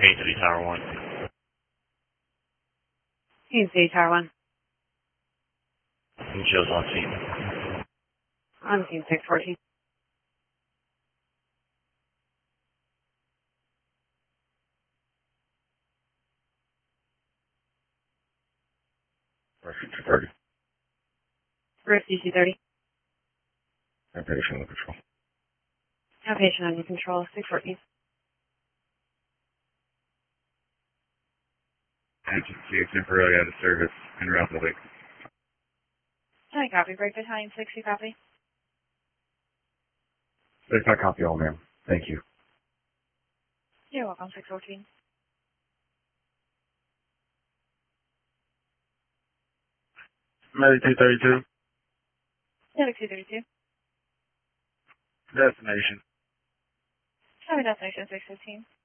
Hey, City Tower 1. Hey, City Tower 1. Joe's on scene. I'm Team 614. Roof 30. Roof DC-30. Patient under control. Have patient under control. 614. Agency is temporarily out of service en route to the lake. Hi, copy. Break battalion 60, copy. If I copy all, ma'am. Thank you. You're welcome, 614. Medic 232. Medic 232. Destination. Copy destination 615.